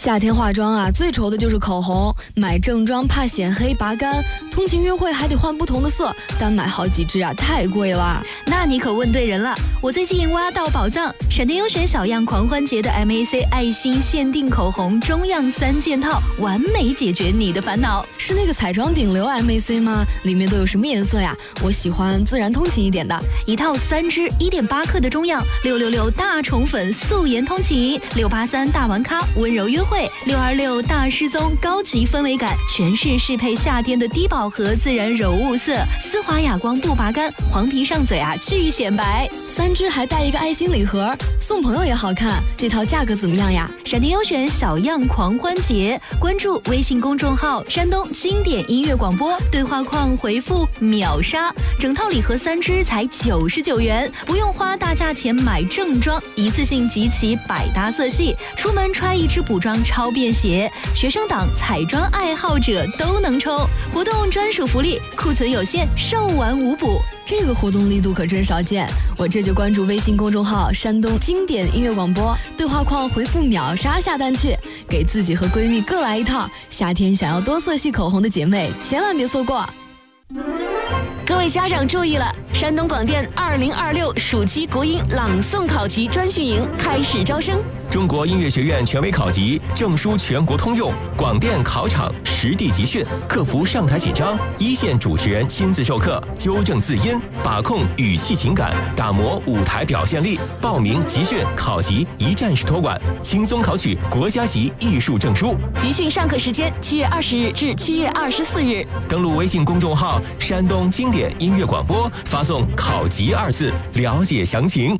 夏天化妆啊，最愁的就是口红。买正装怕显黑拔干，通勤约会还得换不同的色，单买好几支啊，太贵了。 那你可问对人了，我最近挖到宝藏，闪电优选小样狂欢节的 MAC 爱心限定口红中样3件套，完美解决你的烦恼。 是那个彩妆顶流 MAC 吗？里面都有什么颜色呀？我喜欢自然通勤一点的。 一套3支1.8克的中样，666大宠粉素颜通勤，683大玩咖温柔约会，626大失踪高级氛围感，全是适配夏天的低饱和自然柔雾色，丝滑哑光不拔干，黄皮上嘴啊巨显白。 3支还带一个爱心礼盒，送朋友也好看。这套价格怎么样呀？ 闪电优选小样狂欢节，关注微信公众号山东经典音乐广播，对话框回复秒杀，整套礼盒3支才99元，不用花大价钱买正装，一次性集齐百搭色系，出门穿一支补妆超便携，学生党彩妆爱好者都能抽。活动专属福利，库存有限，售完无补。 这个活动力度可真少见，我这就关注微信公众号山东经典音乐广播，对话框回复秒杀下单去，给自己和闺蜜各来一套。夏天想要多色系口红的姐妹千万别错过。 各位家长注意了，山东广电2026暑期国音朗诵考级专训营开始招生。 中国音乐学院权威考级，证书全国通用，广电考场实地集训，克服上台紧张，一线主持人亲自授课，纠正字音，把控语气情感，打磨舞台表现力。报名集训考级一站式托管，轻松考取国家级艺术证书。 集训上课时间7月20日至7月24日。 登录微信公众号山东经典音乐广播，发送考级2字了解详情。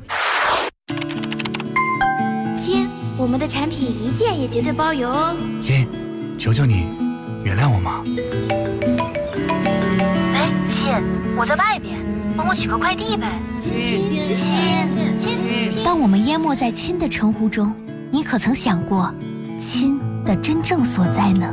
亲，我们的产品1件也绝对包邮哦。 亲，求求你原谅我嘛。 哎，亲，我在外面，帮我取个快递呗。亲。当我们淹没在亲的称呼中，你可曾想过，亲的真正所在呢？